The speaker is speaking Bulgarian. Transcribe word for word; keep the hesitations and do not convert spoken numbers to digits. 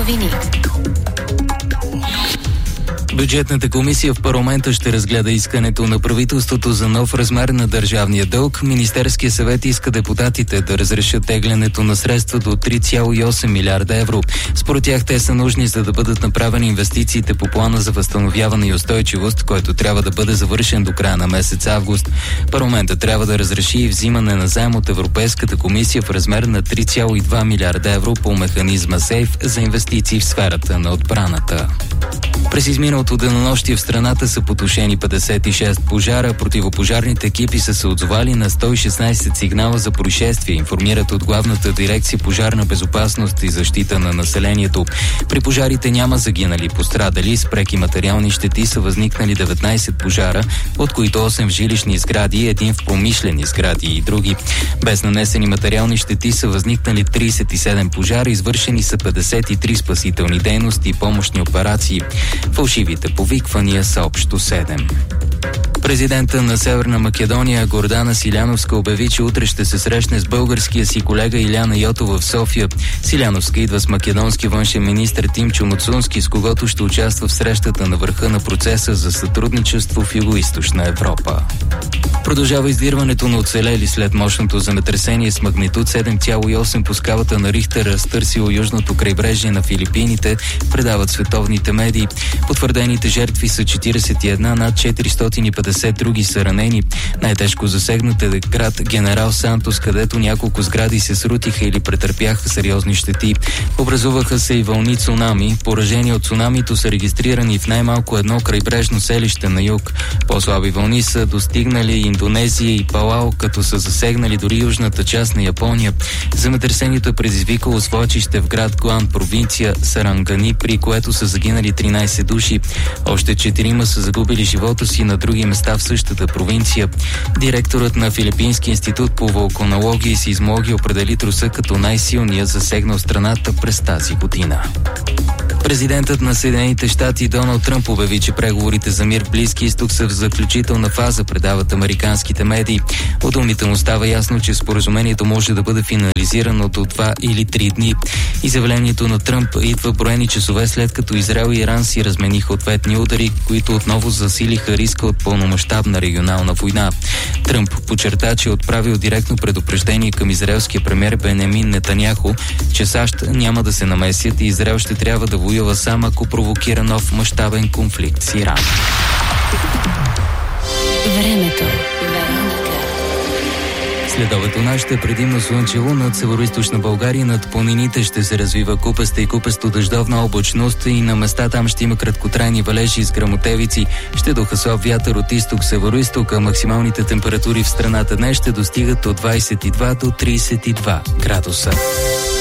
новини. Бюджетната комисия в парламента ще разгледа искането на правителството за нов размер на държавния дълг. Министерския съвет иска депутатите да разрешат теглянето на средства до три цяло и осем милиарда евро. Според тях те са нужни, за да бъдат направени инвестициите по плана за възстановяване и устойчивост, който трябва да бъде завършен до края на месец август. Парламентът трябва да разреши и взимане на заем от Европейската комисия в размер на три цяло и две милиарда евро по механизма СЕЙФ за инвестиции в сферата на отбраната. През изминалото денонощие в страната са потушени петдесет и шест пожара. Противопожарните екипи са се отзовали на сто и шестнадесет сигнала за происшествия, информират от Главната дирекция пожарна безопасност и защита на населението. При пожарите няма загинали пострадали. С преки материални щети са възникнали деветнадесет пожара, от които осем в жилищни сгради, един в промишлени сгради и други. Без нанесени материални щети са възникнали тридесет и седем пожара, извършени са петдесет и три спасителни дейности и помощни операции. Фалшивите повиквания са общо седем. Президента на Северна Македония Гордана Силяновска обяви, че утре ще се срещне с българския си колега Иляна Йотова в София. Силяновска идва с македонски външен министър Тимчо Мацунски, с когото ще участва в срещата на върха на процеса за сътрудничество в Югоизточна Европа. Продължава издирването на оцелели след мощното земетресение с магнитуд седем цяло и осем по скалата на Рихтер, разтърсило южното крайбрежие на Филипините, предават световните медии. Потвърдените жертви са четиридесет и една, над четиристотин и петдесет други са ранени. Най-тежко засегнат е град Генерал Сантос, където няколко сгради се срутиха или претърпяха сериозни щети. Образуваха се и вълни цунами. Поражения от цунамито са регистрирани в най-малко едно крайбрежно селище на юг. По-слаби вълни са достигнали Индонезия и Палао, като са засегнали дори южната част на Япония. Земетресението е предизвикало свлачище в град Гуан, провинция Сарангани, при което са загинали тринадесет души. Още четирима са загубили живота си на други места в същата провинция. Директорът на Филипински институт по вулканология и сеизмология определи труса като най-силния засегнал страната през тази година. Президентът на Съединените щати Доналд Тръмп обяви, че преговорите за мир в Близки изток са в заключителна фаза, предават американските медии. От думите му става ясно, че споразумението може да бъде финализирано до два или три дни. Изявлението на Тръмп идва броени часове след като Израел и Иран си размениха ответни удари, които отново засилиха риска от пълномащабна регионална война. Тръмп подчерта, че е отправил директно предупреждение към израелския премиер Бенямин Нетаняху, че САЩ няма да се намесят и Израел ще трябва да воюва сам, ако провокира нов мащабен конфликт с Иран. Времето. Следобед нощ ще предимно слънчево, над североизточна България, над планините ще се развива купеста и купесто дъждовна облачност и на места там ще има краткотрайни валежи с гръмотевици. Ще духа слаб вятър от изток-североизток, а максималните температури в страната днес ще достигат от двадесет и два до тридесет и два градуса.